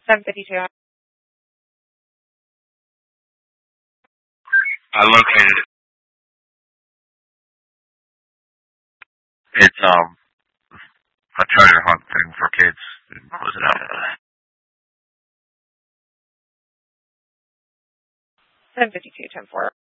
752. I located it. It's a treasure hunt thing for kids. Close it out. 752, 10-4.